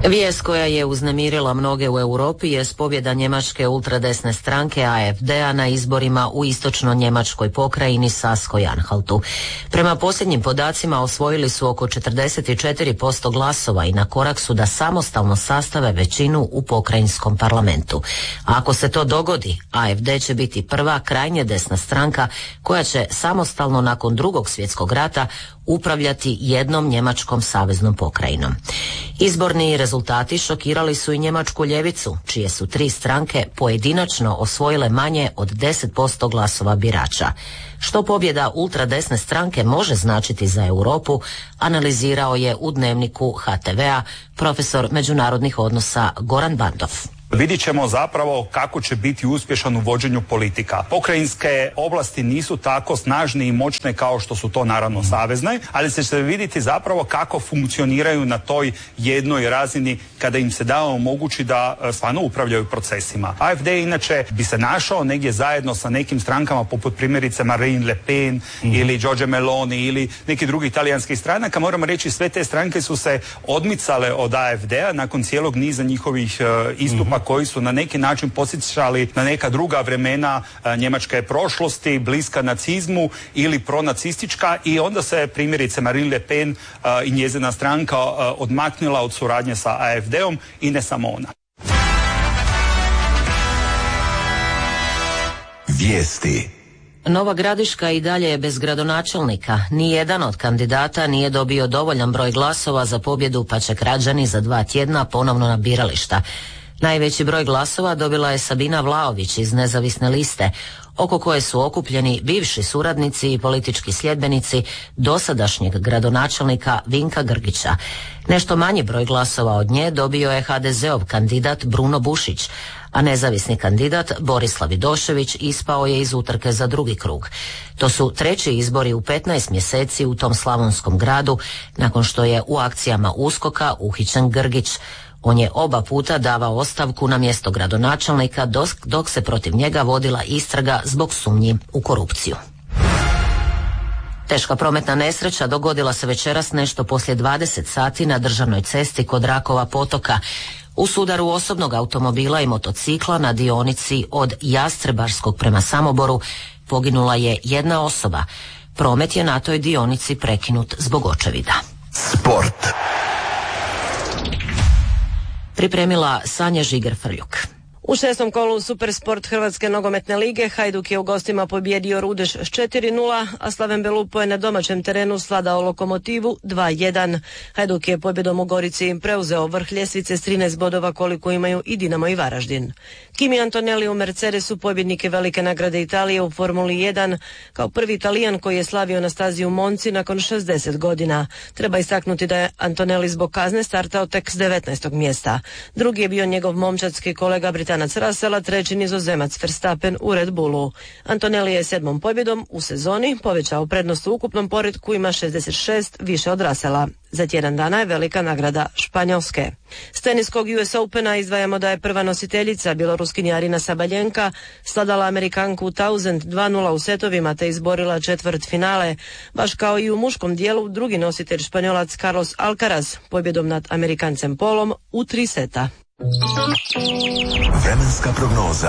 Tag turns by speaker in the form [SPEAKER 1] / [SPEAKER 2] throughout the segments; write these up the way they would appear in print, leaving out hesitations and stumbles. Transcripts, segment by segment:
[SPEAKER 1] Vijest koja je uznemirila mnoge u Europi je pobjeda njemačke ultradesne stranke AfD-a na izborima u istočno-njemačkoj pokrajini Saskoj-Anhaltu. Prema posljednjim podacima osvojili su oko 44% glasova i na korak su da samostalno sastave većinu u pokrajinskom parlamentu. A ako se to dogodi, AfD će biti prva krajnje desna stranka koja će samostalno nakon Drugog svjetskog rata upravljati jednom njemačkom saveznom pokrajinom. Izborni rezultati šokirali su i njemačku ljevicu, čije su 3 stranke pojedinačno osvojile manje od 10% glasova birača. Što pobjeda ultradesne stranke može značiti za Europu, analizirao je u dnevniku HTV-a profesor međunarodnih odnosa Goran Bandov.
[SPEAKER 2] Vidjet ćemo zapravo kako će biti uspješan u vođenju politika. Pokrajinske oblasti nisu tako snažne i moćne kao što su to naravno savezne, ali će se vidjeti zapravo kako funkcioniraju na toj jednoj razini kada im se da omogući da stvarno upravljaju procesima. AfD inače bi se našao negdje zajedno sa nekim strankama poput primjerice Marine Le Pen ili Giorgia Meloni ili neki drugi italijanskih stranaka. Moramo reći, sve te stranke su se odmicale od AfD-a nakon cijelog niza njihovih istupa koji su na neki način podsjećali na neka druga vremena njemačke prošlosti, bliska nacizmu ili pronacistička, i onda se primjerice Marine Le Pen i njezina stranka odmaknula od suradnje sa AfD-om, i ne samo ona.
[SPEAKER 3] Vijesti.
[SPEAKER 1] Nova Gradiška i dalje je bez gradonačelnika. Nijedan od kandidata nije dobio dovoljan broj glasova za pobjedu, pa će građani za 2 tjedna ponovno na birališta. Najveći broj glasova dobila je Sabina Vlaović iz Nezavisne liste, oko koje su okupljeni bivši suradnici i politički sljedbenici dosadašnjeg gradonačelnika Vinka Grgića. Nešto manji broj glasova od nje dobio je HDZ-ov kandidat Bruno Bušić, a nezavisni kandidat Borislav Vidošević ispao je iz utrke za drugi krug. To su 3. izbori u 15 mjeseci u tom slavonskom gradu, nakon što je u akcijama USKOK-a uhićen Grgić. On je oba puta davao ostavku na mjesto gradonačelnika dok se protiv njega vodila istraga zbog sumnji u korupciju. Teška prometna nesreća dogodila se večeras nešto poslije 20 sati na državnoj cesti kod Rakova potoka. U sudaru osobnog automobila i motocikla na dionici od Jastrebarskog prema Samoboru poginula je jedna osoba. Promet je na toj dionici prekinut zbog očevida.
[SPEAKER 3] Sport.
[SPEAKER 1] Pripremila Sanja Žiger-Frljuk.
[SPEAKER 4] U 6. kolu Supersport Hrvatske nogometne lige Hajduk je u gostima pobjedio Rudeš s 4-0, a Slaven Belupo je na domaćem terenu svladao Lokomotivu 2-1. Hajduk je pobjedom u Gorici preuzeo vrh ljestvice s 13 bodova koliko imaju i Dinamo i Varaždin. Kimi Antonelli u Mercedesu pobjednik je velike nagrade Italije u Formuli 1, kao prvi Italijan koji je slavio na stazi u Monci nakon 60 godina. Treba istaknuti da je Antonelli zbog kazne startao tek s 19. mjesta. Drugi je bio njegov momčadski kolega Britanac Russella, treći Nizozemac Verstappen u Red Bullu. Antonelli je 7. pobjedom u sezoni povećao prednost u ukupnom poretku, ima 66 više od Russella. Za tjedan dana je velika nagrada Španjolske. S teniskog US Opena izdvajamo da je prva nositeljica bjeloruskinja Arina Sabaljenka sladala Amerikanku Tauzend 2-0 u setovima te izborila četvrtfinale. Baš kao i u muškom dijelu, drugi nositelj Španjolac Carlos Alcaraz pobjedom nad Amerikancem Polom u 3 seta.
[SPEAKER 3] Vremenska prognoza.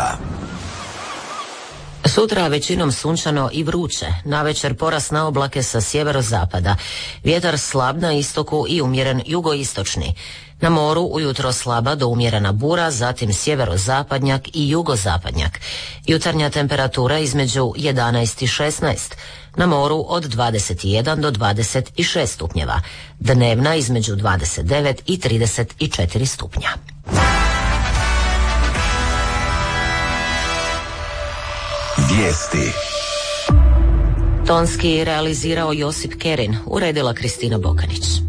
[SPEAKER 1] Sutra većinom sunčano i vruće, navečer porast na oblake sa sjeverozapada, vjetar slab na istoku i umjeren jugoistočni. Na moru ujutro slaba do umjerena bura, zatim sjeverozapadnjak i jugozapadnjak. Jutarnja temperatura između 11 i 16, na moru od 21 do 26 stupnjeva, dnevna između 29 i 34 stupnja.
[SPEAKER 3] Vijesti.
[SPEAKER 1] Tonski realizirao Josip Kerin, uredila Kristina Bokanić.